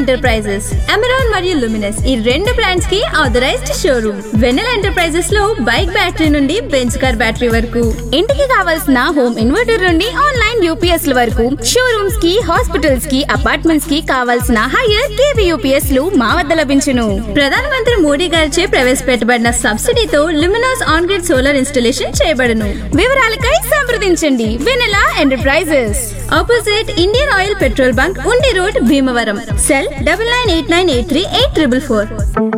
Enterprises, Amaron మరియు Luminous ఈ రెండు బ్రాండ్స్ కి ఆథరైజ్డ్ షోరూమ్. వెన్నెల ఎంటర్ప్రైజెస్ లో బైక్ బ్యాటరీ నుండి బెంచ్ కార్ బ్యాటరీ వరకు, ఇంటికి కావాల్సిన హోమ్ ఇన్వర్టర్ నుండి ఆన్లైన్ యూపీఎస్ ల వరకు, షోరూమ్స్ కి, హాస్పిటల్స్ కి, అపార్ట్మెంట్స్ కి కావాల్సిన హైయర్ కేవీ యూపీఎస్ లు మా వద్ద లభించును. ప్రధానమంత్రి మోడీ గారిచే ప్రవేశపెట్టబడిన సబ్సిడీతో Luminous on grid solar installation చేయబడును. వివరాలకై సంప్రదించండి వెన్నెల enterprises, opposite Indian oil petrol bunk, ఉండి road, Bhimavaram. Cell 9989838444.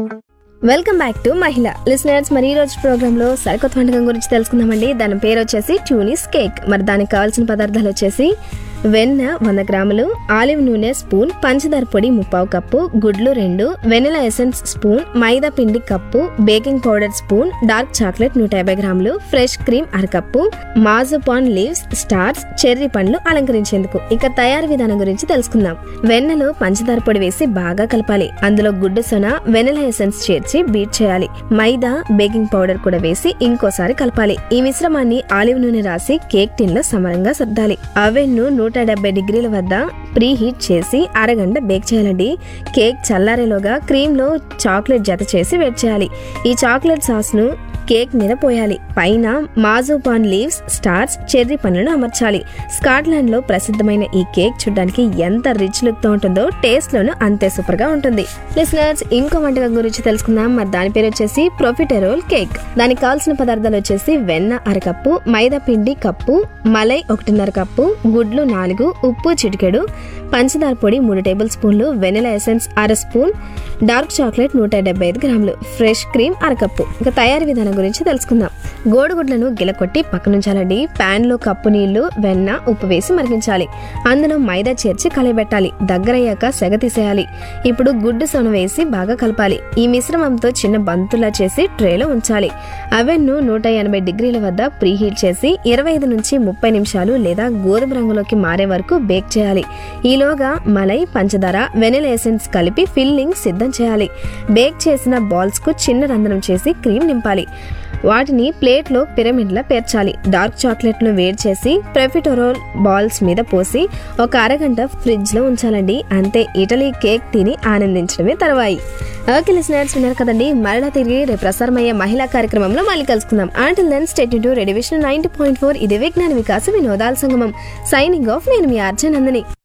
Welcome back to మహిళ లిసనర్స్. మరి ఈ రోజు ప్రోగ్రామ్ లో సరికొత్త వంటకం గురించి తెలుసుకుందామండి. దాని పేరు వచ్చేసి ట్యూనిస్ కేక్. మరి దానికి కావాల్సిన పదార్థాలు వచ్చేసి వెన్న 100 గ్రాములు, ఆలివ్ నూనె స్పూన్, పంచదార పొడి 1/4 కప్పు, గుడ్లు 2, వెనిలా ఎసెన్స్ స్పూన్, మైదా పిండి cup, baking powder spoon, dark chocolate 150 గ్రాములు, fresh cream 1/2 cup, మాజుపాన్ leaves, stars, cherry పండ్లు అలంకరించేందుకు. ఇక తయారీ విధానం గురించి తెలుసుకుందాం. వెన్నలో పంచదార పొడి వేసి బాగా కలపాలి. అందులో గుడ్డు సొన, వెనిలా ఎసెన్స్ చేర్చి బీట్ చేయాలి. మైదా, బేకింగ్ పౌడర్ కూడా వేసి ఇంకోసారి కలపాలి. ఈ మిశ్రమాన్ని ఆలివ్ నూనె రాసి కేక్ టిన్ లో సమానంగా సర్దాలి. అవెన్ ను 170 డిగ్రీల వద్ద ప్రీ హీట్ చేసి అరగంట బేక్ చేయాలండి. కేక్ చల్లారేలోగా క్రీమ్ లో చాక్లెట్ జత చేసి వేడి చేయాలి. ఈ చాక్లెట్ సాస్ ను కేక్ మీద పోయాలి. పైన మాజోపాన్ లీవ్స్, స్టార్స్, చెర్రీ పండ్లను అమర్చాలి. స్కాట్లాండ్ లో ప్రసిద్ధమైన ఈ కేక్ చూడడానికి ఎంత రిచ్ లుక్ తో ఉంటుందో టేస్ట్ లోను అంతే సూపర్ గా ఉంటుంది. లిసనర్స్, ఇంకో వంటకం గురించి తెలుసుకుందాం. మరి దాని పేరు వచ్చేసి ప్రొఫిటెరోల్ కేక్. దానికి కావాల్సిన పదార్థాలు వచ్చేసి వెన్న 1/2 కప్పు, మైదా పిండి కప్పు, మలై 1.5 కప్పు, గుడ్లు 4, ఉప్పు చిటికెడు, పంచదార పొడి 3 టేబుల్ స్పూన్లు, vanilla essence 1/2 spoon, dark chocolate 175 గ్రాములు, ఫ్రెష్ క్రీమ్ 1/2 కప్పు. ఇక తయారీ విధానం గురించి తెలుసుకుందాం. గోడుగుడ్లను గిలకొట్టి పక్కనుంచాలండి. ప్యాన్ లో కప్పు నీళ్లు, వెన్న, ఉప్పు వేసి మరిగించాలి. అందులో మైదా చేర్చి కలయబెట్టాలి. దగ్గరయ్యాక సెగ తీసేయాలి. ఇప్పుడు గుడ్డు సొన వేసి బాగా కలపాలి. ఈ మిశ్రమంతో చిన్న బంతులా చేసి ట్రేలో ఉంచాలి. అవెన్ ను 180 డిగ్రీల వద్ద ప్రీ హీట్ చేసి 25 నుంచి 30 నిమిషాలు లేదా గోధుమ రంగులోకి మారే వరకు బేక్ చేయాలి. ఈలోగా మలై, పంచదార, వెనిలా ఎసెన్స్ కలిపి ఫిల్లింగ్ సిద్ధం చేయాలి. బేక్ చేసిన బాల్స్ కు చిన్న రంధ్రం చేసి క్రీమ్ నింపాలి. వాటిని ప్లేట్ లో పిరమిడ్ లా పేర్చాలి. డార్క్ చాక్లెట్ ను వేడి చేసి ప్రొఫిటెరోల్ బాల్స్ మీద పోసి ఒక అరగంట ఫ్రిడ్జ్ లో ఉంచాలండి. అంతే, ఇటలీ కేక్ తిని ఆనందించడమే తర్వాయి. ఓకే లిసనర్స్, విన్నారు కదండి. మరలా తిరిగి రేపు ప్రసారమయ్యే మహిళా కార్యక్రమంలో మళ్ళీ కలుసుకుందాం. Until then stay tuned to radio vision 90.4. ఇది విజ్ఞాన వికాస వినోదాల సంగమం. Signing off. నేను మీ ఆర్జే నందిని.